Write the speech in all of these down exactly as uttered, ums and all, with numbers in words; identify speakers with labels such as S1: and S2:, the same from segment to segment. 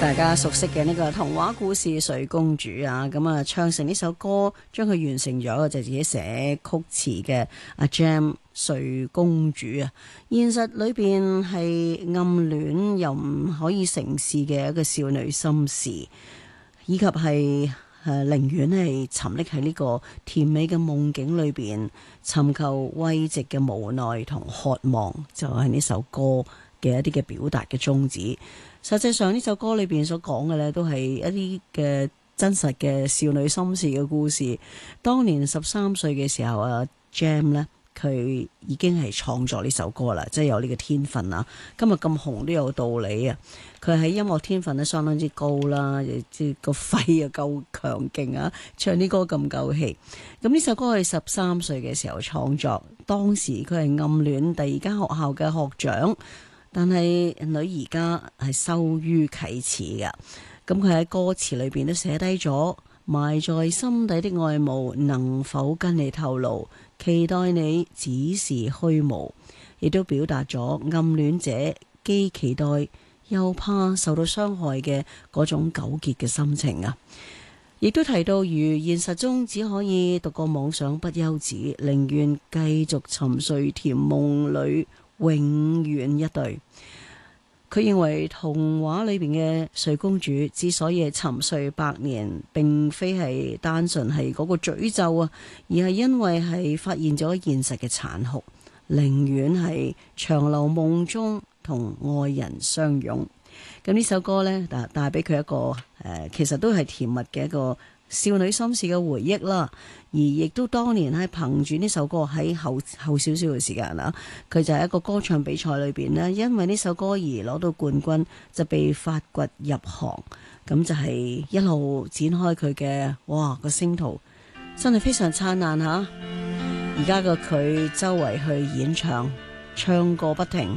S1: 大家熟悉嘅呢個童話故事《睡公主》啊，咁啊唱成呢首歌，將佢完成咗就係自己寫曲詞嘅阿 Gem 睡公主啊。現實裏邊係暗戀又唔可以成事嘅一個少女心事，以及係誒寧願係沉溺喺呢個甜美嘅夢境裏邊，尋求慰藉嘅無奈同渴望，就係呢首歌嘅一啲嘅表達嘅宗旨。實際上呢首歌裏邊所講嘅呢，都係一啲嘅真實嘅少女心事嘅故事。當年十三歲嘅時候啊 Gem 呢，佢已經係創作呢首歌啦，即係有呢個天分啊。今日咁紅都有道理啊。佢喺音樂天分呢相當之高啦，即係個肺又夠強勁啊，唱啲歌咁夠氣。咁呢首歌係十三歲嘅時候創作，當時佢係暗戀第二間學校嘅學長。但係女兒家係羞於啟齒嘅，咁佢喺歌詞裏邊都寫低咗埋在心底的愛慕，能否跟你透露？期待你只是虛無，亦都表達咗暗戀者既期待又怕受到傷害嘅嗰種糾結嘅心情啊！亦都提到，如現實中只可以獨個妄想不休止，寧願繼續沉睡甜夢裏。永遠一對。佢認為童話裏邊嘅睡公主之所以係沉睡百年，並非係單純係嗰個詛咒啊，而係因為係發現咗現實嘅殘酷，寧願係長留夢中同愛人相擁。咁呢首歌呢，帶帶俾佢一個誒、呃，其實都係甜蜜嘅一個少女心事嘅回憶啦。而亦都當年係憑住呢首歌喺後後少少嘅時間啦，佢就係一個歌唱比賽裏邊呢，因為呢首歌而攞到冠軍，就被發掘入行，咁就係一路展開佢嘅哇個星途，真係非常燦爛吓。而家嘅佢周圍去演唱，唱個不停。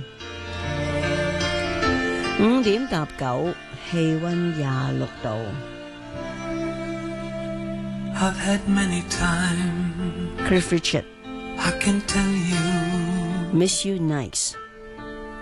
S1: 五點搭九，氣溫廿六度。
S2: I've had many times
S1: Cliff Richard
S2: I can tell you
S1: Miss You Nights